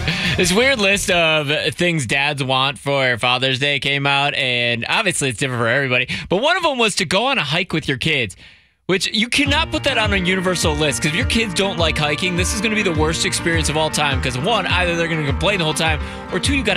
This weird list of things dads want for Father's Day came out, and obviously it's different for everybody. But one of them was to go on a hike with your kids, which you cannot put that on a universal list, because if your kids don't like hiking, this is going to be the worst experience of all time. Because one, either they're going to complain the whole time, or two, you got